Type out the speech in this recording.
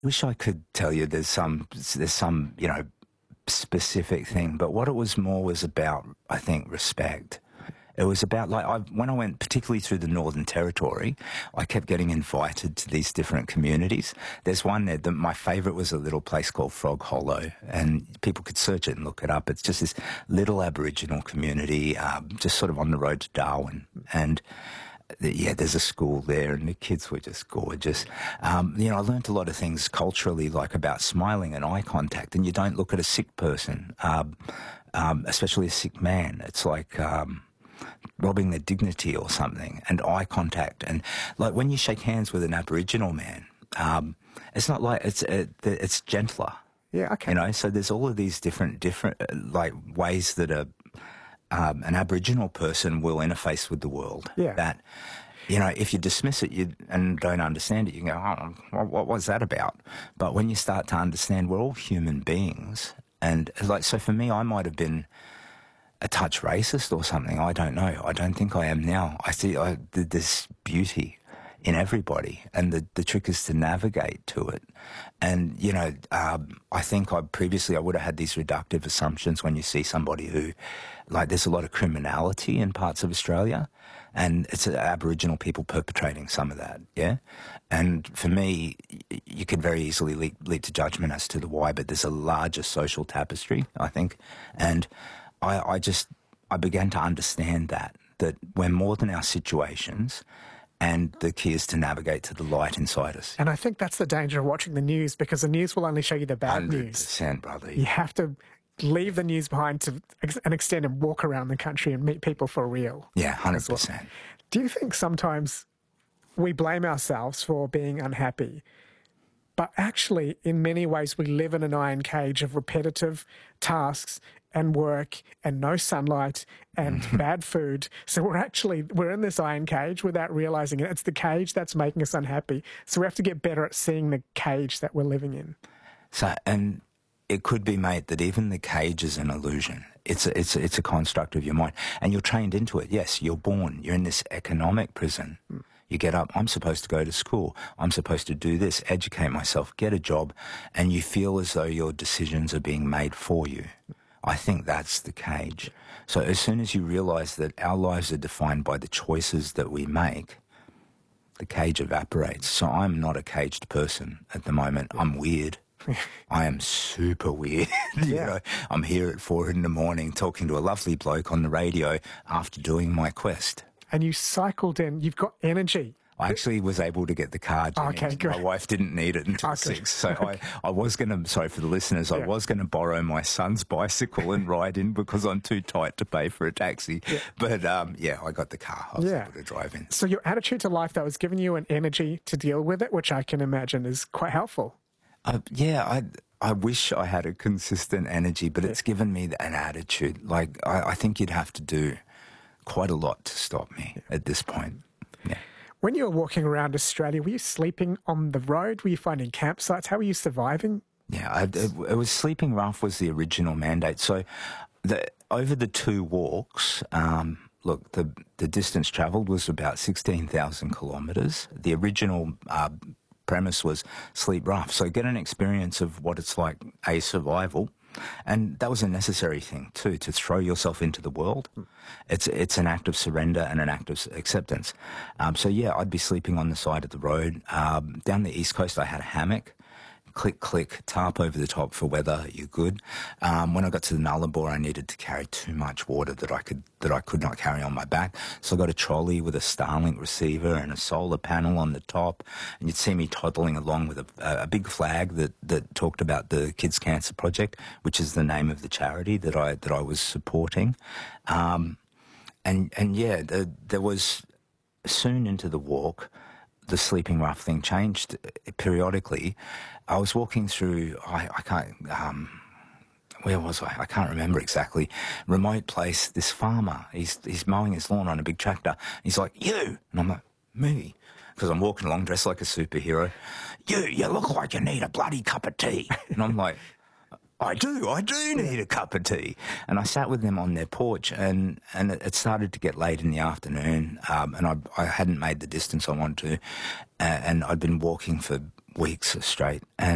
Wish I could tell you there's some specific thing, but what it was more was about, I think, respect. It was about, when I went particularly through the Northern Territory, I kept getting invited to these different communities. There's one there, my favourite was a little place called Frog Hollow, and people could search it and look it up. It's just this little Aboriginal community, just sort of on the road to Darwin. And there's a school there, and the kids were just gorgeous. I learnt a lot of things culturally, like about smiling and eye contact, and you don't look at a sick person, especially a sick man. It's like robbing their dignity or something, and eye contact. And like when you shake hands with an Aboriginal man, it's not like it's gentler. Yeah, okay. So there's all of these different ways that an Aboriginal person will interface with the world. Yeah. That, if you dismiss it and don't understand it, you can go, oh, what was that about? But when you start to understand, we're all human beings. And so for me, I might have been a touch racist or something. I don't know. I don't think I am now. I see there's beauty in everybody, and the trick is to navigate to it. And, I think I would have had these reductive assumptions when you see somebody who, there's a lot of criminality in parts of Australia, and it's Aboriginal people perpetrating some of that, yeah? And for me, you could very easily lead to judgment as to the why, but there's a larger social tapestry, I think. And I began to understand that we're more than our situations, and the key is to navigate to the light inside us. And I think that's the danger of watching the news, because the news will only show you the bad 100%, news. 100%, brother. You have to leave the news behind to an extent and walk around the country and meet people for real. Yeah, 100%. Well. Do you think sometimes we blame ourselves for being unhappy, but actually in many ways we live in an iron cage of repetitive tasks and work and no sunlight and bad food? So we're in this iron cage without realising it. It's the cage that's making us unhappy. So we have to get better at seeing the cage that we're living in. So, and it could be, mate, that even the cage is an illusion. It's a construct of your mind, and you're trained into it. Yes, you're born. You're in this economic prison. You get up, I'm supposed to go to school, I'm supposed to do this, educate myself, get a job, and you feel as though your decisions are being made for you. I think that's the cage. So as soon as you realise that our lives are defined by the choices that we make, the cage evaporates. So I'm not a caged person at the moment. I'm weird. I am super weird. I'm here at 4 a.m. talking to a lovely bloke on the radio after doing my quest. And you cycled in. You've got energy. I actually was able to get the car. Okay, good. My wife didn't need it until 6. So I was going to, sorry for the listeners, I was going to borrow my son's bicycle and ride in because I'm too tight to pay for a taxi. Yeah. But I got the car. I was able to drive in. So your attitude to life, though, has given you an energy to deal with it, which I can imagine is quite helpful. I wish I had a consistent energy, but it's given me an attitude. I think you'd have to do quite a lot to stop me at this point. Yeah. When you were walking around Australia, were you sleeping on the road? Were you finding campsites? How were you surviving? Yeah, it was sleeping rough was the original mandate. So over the 2 walks, look, the distance travelled was about 16,000 kilometres. The original premise was sleep rough. So get an experience of what it's like, survival. And that was a necessary thing too, to throw yourself into the world. It's an act of surrender and an act of acceptance. I'd be sleeping on the side of the road. Down the East Coast, I had a hammock. Click, click, tarp over the top for weather, you're good. When I got to the Nullarbor, I needed to carry too much water that I could not carry on my back. So I got a trolley with a Starlink receiver and a solar panel on the top. And you'd see me toddling along with a big flag that talked about the Kids Cancer Project, which is the name of the charity that I was supporting. There was soon into the walk, the sleeping rough thing changed periodically. I was walking through, where was I? I can't remember exactly. Remote place, this farmer, he's mowing his lawn on a big tractor. He's like, you! And I'm like, me? Because I'm walking along dressed like a superhero. You look like you need a bloody cup of tea. And I'm like, I do need a cup of tea. And I sat with them on their porch, and it started to get late in the afternoon, and I hadn't made the distance I wanted to, and I'd been walking for weeks straight. And